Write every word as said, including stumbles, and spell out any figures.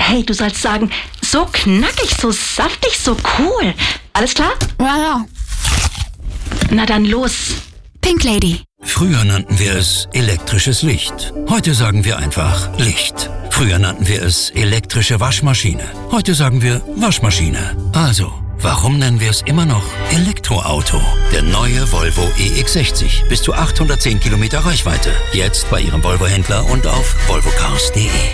Hey, du sollst sagen, so knackig, so saftig, so cool. Alles klar? Ja, ja. Na dann los. Pink Lady. Früher nannten wir es elektrisches Licht. Heute sagen wir einfach Licht. Früher nannten wir es elektrische Waschmaschine. Heute sagen wir Waschmaschine. Also, warum nennen wir es immer noch Elektroauto? Der neue Volvo E X sechzig. Bis zu achthundertzehn Kilometer Reichweite. Jetzt bei Ihrem Volvo-Händler und auf volvo cars punkt de.